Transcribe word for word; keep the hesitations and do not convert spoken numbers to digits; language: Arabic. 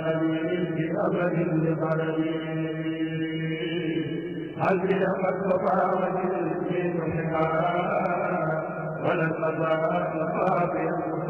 نبي أبد لقلبي حسبي قد تطاوت الجيش حكايا ولن أزال خافيا